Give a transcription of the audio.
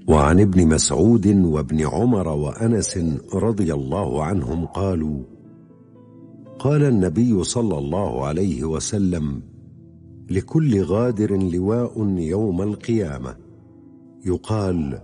وعن ابن مسعود وابن عمر وأنس رضي الله عنهم قالوا: قال النبي صلى الله عليه وسلم: لكل غادر لواء يوم القيامة، يقال: